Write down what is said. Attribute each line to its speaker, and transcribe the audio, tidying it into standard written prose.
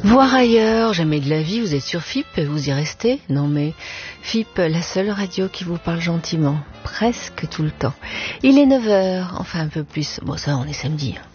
Speaker 1: Voir ailleurs, jamais de la vie, vous êtes sur FIP, vous y restez? Non mais FIP, la seule radio qui vous parle gentiment, presque tout le temps. Il est 9h, enfin un peu plus, bon ça on est samedi.